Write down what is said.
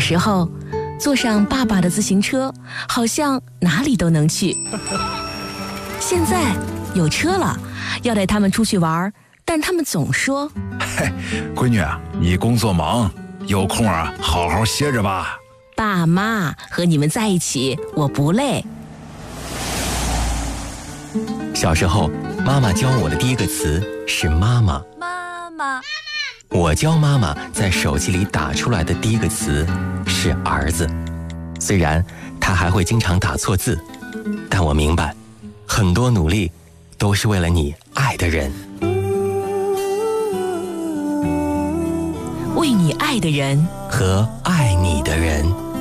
时候，坐上爸爸的自行车，好像哪里都能去。现在有车了，要带他们出去玩，但他们总说：“ 嘿，闺女，你工作忙，有空啊，好好歇着吧。” 爸妈和你们在一起，我不累。 小时候，妈妈教我的第一个词是妈妈。 妈妈。 我教妈妈在手机里打出来的第一个词是儿子。虽然她还会经常打错字，但我明白，很多努力都是为了你爱的人。 为你爱的人和爱你的人。